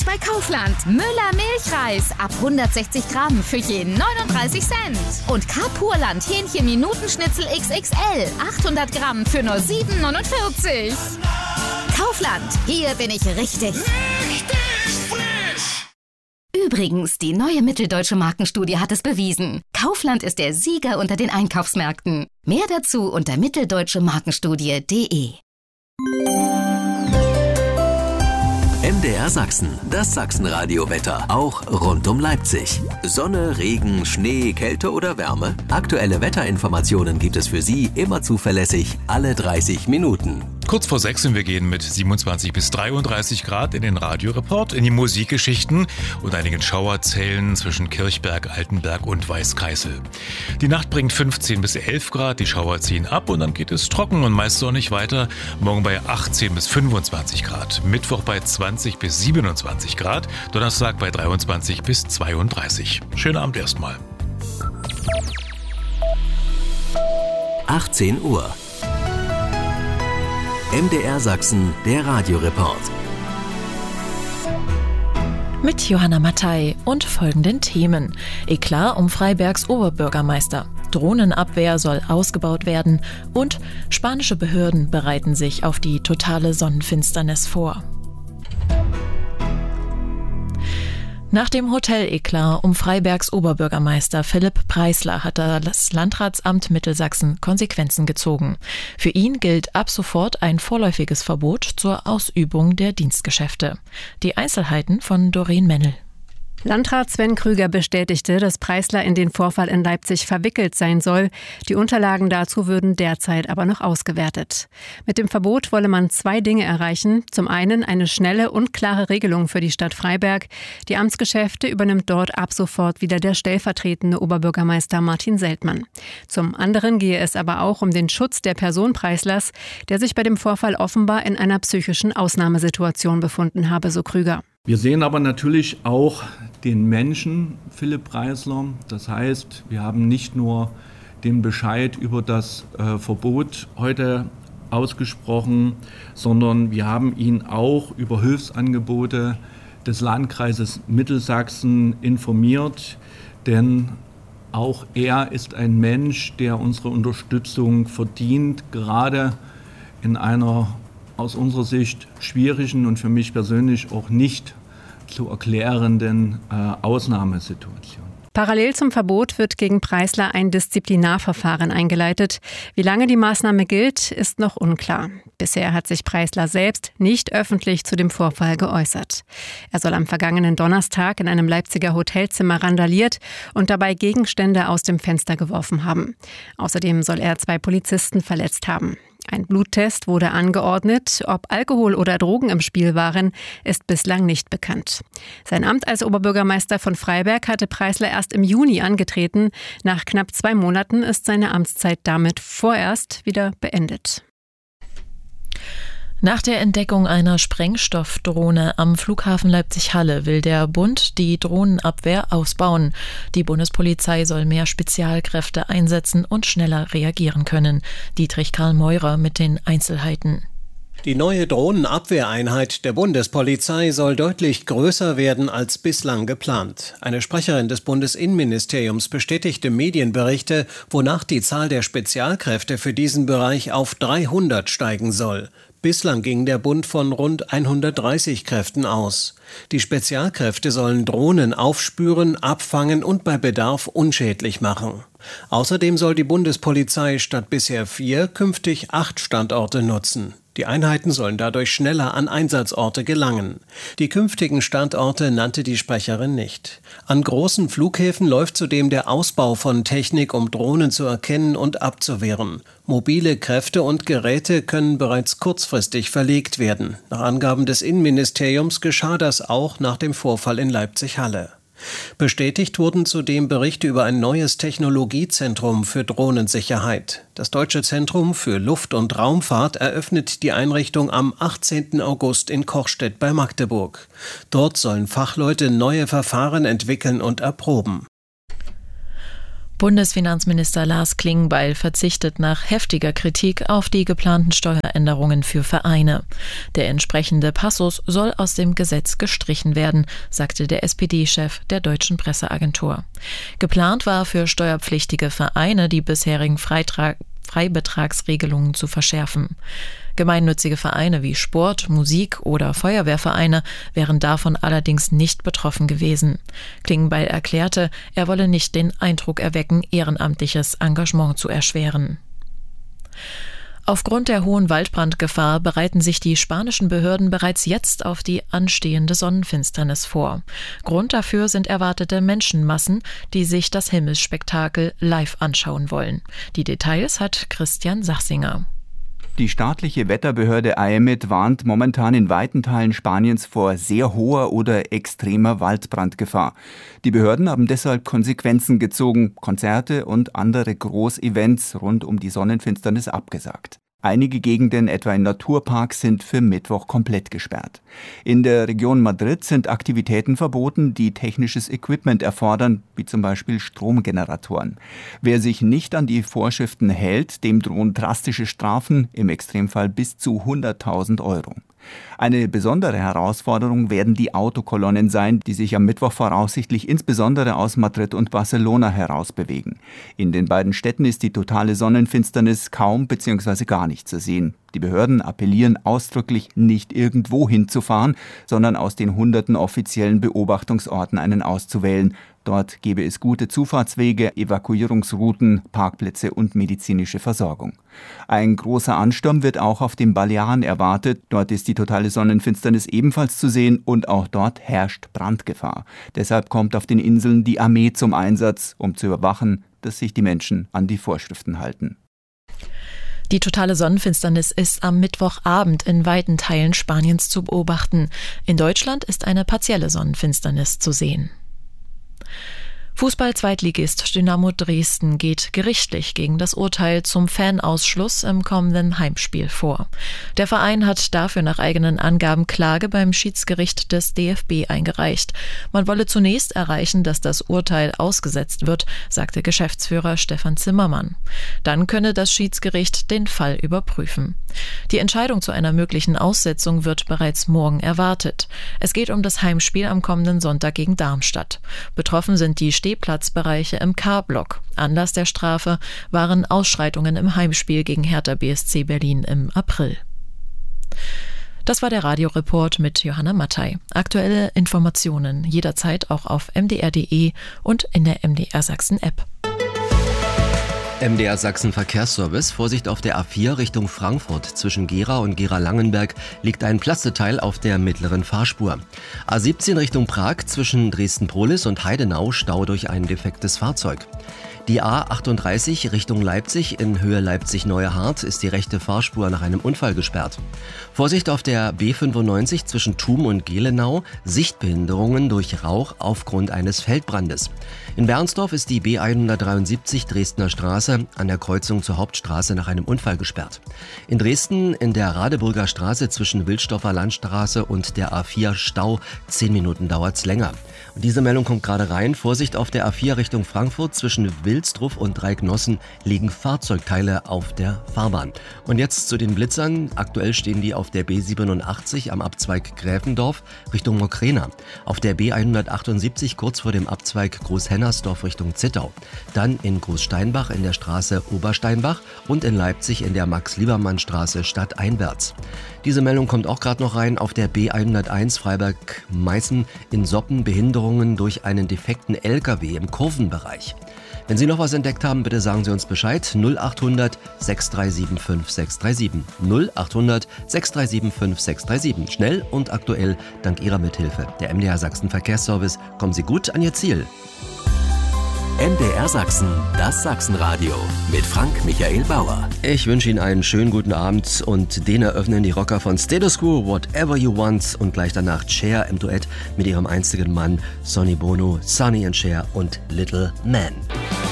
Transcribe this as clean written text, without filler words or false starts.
bei Kaufland. Müller Milchreis ab 160 Gramm für je 39 Cent. Und Carpurland Hähnchen-Minutenschnitzel XXL 800 Gramm für nur 7,49. Kaufland, hier bin ich richtig. Übrigens, die neue Mitteldeutsche Markenstudie hat es bewiesen. Kaufland ist der Sieger unter den Einkaufsmärkten. Mehr dazu unter mitteldeutschemarkenstudie.de. MDR Sachsen, das Sachsenradio-Wetter, auch rund um Leipzig. Sonne, Regen, Schnee, Kälte oder Wärme? Aktuelle Wetterinformationen gibt es für Sie immer zuverlässig, alle 30 Minuten. Kurz vor 6 und wir gehen mit 27 bis 33 Grad in den Radioreport, in die Musikgeschichten und einigen Schauerzellen zwischen Kirchberg, Altenberg und Weißkeißel. Die Nacht bringt 15 bis 11 Grad, die Schauer ziehen ab und dann geht es trocken und meist sonnig weiter. Morgen bei 18 bis 25 Grad, Mittwoch bei 20 bis 27 Grad, Donnerstag bei 23 bis 32. Schönen Abend erstmal. 18 Uhr. MDR Sachsen, der Radioreport. Mit Johanna Mattei und folgenden Themen. Eklat um Freibergs Oberbürgermeister. Drohnenabwehr soll ausgebaut werden und spanische Behörden bereiten sich auf die totale Sonnenfinsternis vor. Nach dem Hotel-Eklat um Freibergs Oberbürgermeister Philipp Preisler hat das Landratsamt Mittelsachsen Konsequenzen gezogen. Für ihn gilt ab sofort ein vorläufiges Verbot zur Ausübung der Dienstgeschäfte. Die Einzelheiten von Doreen Mennel. Landrat Sven Krüger bestätigte, dass Preisler in den Vorfall in Leipzig verwickelt sein soll. Die Unterlagen dazu würden derzeit aber noch ausgewertet. Mit dem Verbot wolle man 2 Dinge erreichen. Zum einen eine schnelle und klare Regelung für die Stadt Freiberg. Die Amtsgeschäfte übernimmt dort ab sofort wieder der stellvertretende Oberbürgermeister Martin Seltmann. Zum anderen gehe es aber auch um den Schutz der Person Preislers, der sich bei dem Vorfall offenbar in einer psychischen Ausnahmesituation befunden habe, so Krüger. Wir sehen aber natürlich auch den Menschen Philipp Preisler. Das heißt, wir haben nicht nur den Bescheid über das Verbot heute ausgesprochen, sondern wir haben ihn auch über Hilfsangebote des Landkreises Mittelsachsen informiert. Denn auch er ist ein Mensch, der unsere Unterstützung verdient, gerade in einer aus unserer Sicht schwierigen und für mich persönlich auch nicht zu erklärenden Ausnahmesituation. Parallel zum Verbot wird gegen Preisler ein Disziplinarverfahren eingeleitet. Wie lange die Maßnahme gilt, ist noch unklar. Bisher hat sich Preisler selbst nicht öffentlich zu dem Vorfall geäußert. Er soll am vergangenen Donnerstag in einem Leipziger Hotelzimmer randaliert und dabei Gegenstände aus dem Fenster geworfen haben. Außerdem soll er 2 Polizisten verletzt haben. Ein Bluttest wurde angeordnet. Ob Alkohol oder Drogen im Spiel waren, ist bislang nicht bekannt. Sein Amt als Oberbürgermeister von Freiberg hatte Preisler erst im Juni angetreten. Nach knapp 2 Monaten ist seine Amtszeit damit vorerst wieder beendet. Nach der Entdeckung einer Sprengstoffdrohne am Flughafen Leipzig-Halle will der Bund die Drohnenabwehr ausbauen. Die Bundespolizei soll mehr Spezialkräfte einsetzen und schneller reagieren können. Dietrich Karl Meurer mit den Einzelheiten. Die neue Drohnenabwehreinheit der Bundespolizei soll deutlich größer werden als bislang geplant. Eine Sprecherin des Bundesinnenministeriums bestätigte Medienberichte, wonach die Zahl der Spezialkräfte für diesen Bereich auf 300 steigen soll. Bislang ging der Bund von rund 130 Kräften aus. Die Spezialkräfte sollen Drohnen aufspüren, abfangen und bei Bedarf unschädlich machen. Außerdem soll die Bundespolizei statt bisher 4 künftig 8 Standorte nutzen. Die Einheiten sollen dadurch schneller an Einsatzorte gelangen. Die künftigen Standorte nannte die Sprecherin nicht. An großen Flughäfen läuft zudem der Ausbau von Technik, um Drohnen zu erkennen und abzuwehren. Mobile Kräfte und Geräte können bereits kurzfristig verlegt werden. Nach Angaben des Innenministeriums geschah das auch nach dem Vorfall in Leipzig-Halle. Bestätigt wurden zudem Berichte über ein neues Technologiezentrum für Drohnensicherheit. Das Deutsche Zentrum für Luft- und Raumfahrt eröffnet die Einrichtung am 18. August in Kochstedt bei Magdeburg. Dort sollen Fachleute neue Verfahren entwickeln und erproben. Bundesfinanzminister Lars Klingbeil verzichtet nach heftiger Kritik auf die geplanten Steueränderungen für Vereine. Der entsprechende Passus soll aus dem Gesetz gestrichen werden, sagte der SPD-Chef der Deutschen Presseagentur. Geplant war für steuerpflichtige Vereine, die bisherigen Freibetragsregelungen zu verschärfen. Gemeinnützige Vereine wie Sport-, Musik- oder Feuerwehrvereine wären davon allerdings nicht betroffen gewesen. Klingbeil erklärte, er wolle nicht den Eindruck erwecken, ehrenamtliches Engagement zu erschweren. Aufgrund der hohen Waldbrandgefahr bereiten sich die spanischen Behörden bereits jetzt auf die anstehende Sonnenfinsternis vor. Grund dafür sind erwartete Menschenmassen, die sich das Himmelsspektakel live anschauen wollen. Die Details hat Christian Sachsinger. Die staatliche Wetterbehörde AEMET warnt momentan in weiten Teilen Spaniens vor sehr hoher oder extremer Waldbrandgefahr. Die Behörden haben deshalb Konsequenzen gezogen, Konzerte und andere Großevents rund um die Sonnenfinsternis abgesagt. Einige Gegenden, etwa in Naturparks, sind für Mittwoch komplett gesperrt. In der Region Madrid sind Aktivitäten verboten, die technisches Equipment erfordern, wie zum Beispiel Stromgeneratoren. Wer sich nicht an die Vorschriften hält, dem drohen drastische Strafen, im Extremfall bis zu 100.000 Euro. Eine besondere Herausforderung werden die Autokolonnen sein, die sich am Mittwoch voraussichtlich insbesondere aus Madrid und Barcelona herausbewegen. In den beiden Städten ist die totale Sonnenfinsternis kaum bzw. gar nicht zu sehen. Die Behörden appellieren ausdrücklich, nicht irgendwo hinzufahren, sondern aus den hunderten offiziellen Beobachtungsorten einen auszuwählen. Dort gäbe es gute Zufahrtswege, Evakuierungsrouten, Parkplätze und medizinische Versorgung. Ein großer Ansturm wird auch auf den Balearen erwartet. Dort ist die totale Sonnenfinsternis ebenfalls zu sehen und auch dort herrscht Brandgefahr. Deshalb kommt auf den Inseln die Armee zum Einsatz, um zu überwachen, dass sich die Menschen an die Vorschriften halten. Die totale Sonnenfinsternis ist am Mittwochabend in weiten Teilen Spaniens zu beobachten. In Deutschland ist eine partielle Sonnenfinsternis zu sehen. Fußball-Zweitligist Dynamo Dresden geht gerichtlich gegen das Urteil zum Fanausschluss im kommenden Heimspiel vor. Der Verein hat dafür nach eigenen Angaben Klage beim Schiedsgericht des DFB eingereicht. Man wolle zunächst erreichen, dass das Urteil ausgesetzt wird, sagte Geschäftsführer Stefan Zimmermann. Dann könne das Schiedsgericht den Fall überprüfen. Die Entscheidung zu einer möglichen Aussetzung wird bereits morgen erwartet. Es geht um das Heimspiel am kommenden Sonntag gegen Darmstadt. Betroffen sind die Stehplatzbereiche im K-Block. Anlass der Strafe waren Ausschreitungen im Heimspiel gegen Hertha BSC Berlin im April. Das war der Radioreport mit Johanna Mattei. Aktuelle Informationen jederzeit auch auf mdr.de und in der MDR Sachsen App. MDR Sachsen Verkehrsservice. Vorsicht auf der A4 Richtung Frankfurt. Zwischen Gera und Gera-Langenberg liegt ein Plasteteil auf der mittleren Fahrspur. A17 Richtung Prag zwischen Dresden-Prohlis und Heidenau Stau durch ein defektes Fahrzeug. Die A38 Richtung Leipzig in Höhe Leipzig-Neue Hart ist die rechte Fahrspur nach einem Unfall gesperrt. Vorsicht auf der B95 zwischen Thum und Gelenau, Sichtbehinderungen durch Rauch aufgrund eines Feldbrandes. In Bernsdorf ist die B173 Dresdner Straße an der Kreuzung zur Hauptstraße nach einem Unfall gesperrt. In Dresden in der Radeburger Straße zwischen Wildstoffer Landstraße und der A4 Stau, 10 Minuten dauert's länger. Und diese Meldung kommt gerade rein. Vorsicht auf der A4 Richtung Frankfurt zwischen Wilstrup und Dreignossen liegen Fahrzeugteile auf der Fahrbahn. Und jetzt zu den Blitzern. Aktuell stehen die auf der B87 am Abzweig Gräfendorf Richtung Mokrena. Auf der B178 kurz vor dem Abzweig Großhennersdorf Richtung Zittau. Dann in Großsteinbach in der Straße Obersteinbach und in Leipzig in der Max-Liebermann-Straße stadteinwärts. Diese Meldung kommt auch gerade noch rein. Auf der B101 Freiberg-Meißen in Soppen Behinderungen durch einen defekten LKW im Kurvenbereich. Wenn Sie noch was entdeckt haben, bitte sagen Sie uns Bescheid. 0800 637 5637. 0800 637 5637. Schnell und aktuell dank Ihrer Mithilfe. Der MDR Sachsen Verkehrsservice. Kommen Sie gut an Ihr Ziel. MDR Sachsen, das Sachsenradio mit Frank Michael Bauer. Ich wünsche Ihnen einen schönen guten Abend und den eröffnen die Rocker von Status Quo, Whatever You Want und gleich danach Cher im Duett mit ihrem einzigen Mann Sonny Bono, Sonny and Cher und Little Man.